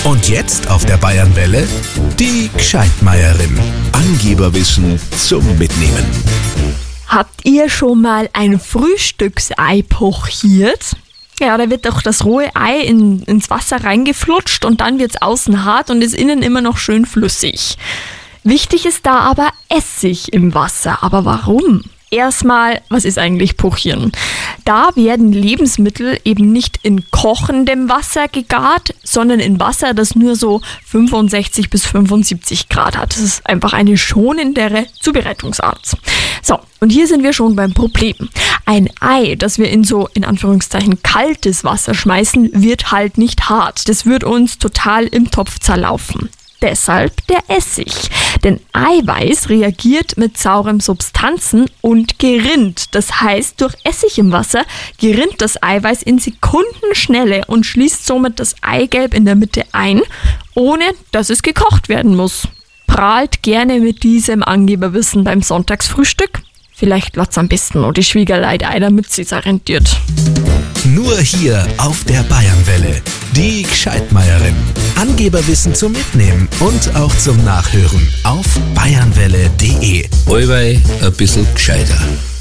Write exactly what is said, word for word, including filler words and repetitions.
Und jetzt auf der Bayernwelle die Gescheitmeierin. Angeberwissen zum Mitnehmen. Habt ihr schon mal ein Frühstücksei pochiert? Ja, da wird doch das rohe Ei in, ins Wasser reingeflutscht und dann wird es außen hart und ist innen immer noch schön flüssig. Wichtig ist da aber Essig im Wasser. Aber warum? Erstmal, was ist eigentlich Pochieren? Da werden Lebensmittel eben nicht in kochendem Wasser gegart, sondern in Wasser, das nur so fünfundsechzig bis fünfundsiebzig Grad hat. Das ist einfach eine schonendere Zubereitungsart. So, und hier sind wir schon beim Problem. Ein Ei, das wir in so, in Anführungszeichen, kaltes Wasser schmeißen, wird halt nicht hart. Das wird uns total im Topf zerlaufen. Deshalb der Essig. Denn Eiweiß reagiert mit sauren Substanzen und gerinnt. Das heißt, durch Essig im Wasser gerinnt das Eiweiß in Sekundenschnelle und schließt somit das Eigelb in der Mitte ein, ohne dass es gekocht werden muss. Prahlt gerne mit diesem Angeberwissen beim Sonntagsfrühstück. Vielleicht lässt am besten noch die Schwiegerleid ein, damit sie sich rentiert. Nur hier auf der Bayernwelle. Die Gescheitmeierin. Angeberwissen zum Mitnehmen und auch zum Nachhören auf bayernwelle punkt de. Allweil ein bisschen gescheiter.